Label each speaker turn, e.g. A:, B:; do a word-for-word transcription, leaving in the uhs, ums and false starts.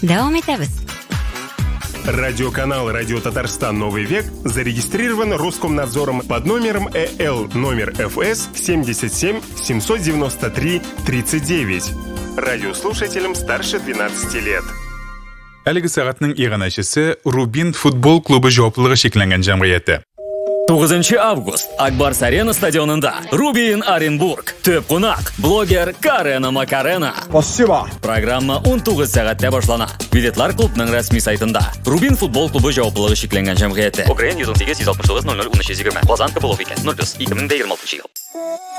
A: Davom etamiz.
B: Радиоканал «Радио Татарстан. Новый век» зарегистрирован Роскомнадзором под номером Э Л номер Ф С семьдесят семь семьсот девяносто три тридцать девять. Радиослушателям старше двенадцати лет.
C: Әлеге сағатның иғанашысы Рубин футбол клубы жауаплылығы шекленген жамғияты.
D: to'qqizinchi avgust Akbars Arena stadionida Rubin Оренбург. Төп қонақ блогер Карена Макарена.
E: Спасибо.
D: Программа o'n to'qqiz soatda boshlana. Biletlar klubning rasmiy saytida. Rubin futbol klubi javobliligi cheklangan jamg'iyati. Ukraina yuz o'n sakkiz yuz oltmish to'qqiz nol nol o'n uch yigirma. Qozon Kabulovka nol plus ikki ming yigirma oltinchi yil.